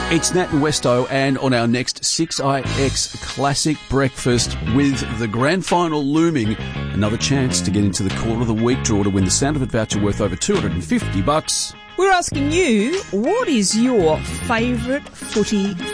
It's Nat and Westo, and on our next 6IX Classic Breakfast with the grand final looming, another chance to get into the Caller of the Week draw to win the Sound of It voucher worth over $250. We're asking you, what is your favourite footy